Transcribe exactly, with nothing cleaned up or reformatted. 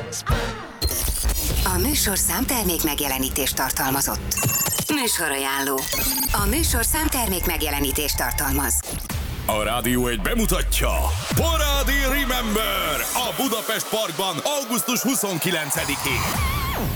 A műsor számtermék megjelenítést tartalmazott. Műsorajánló. A műsor számtermék megjelenítést tartalmaz. A Rádió egy bemutatja Parádi Remember a Budapest Parkban augusztus huszonkilencedikén.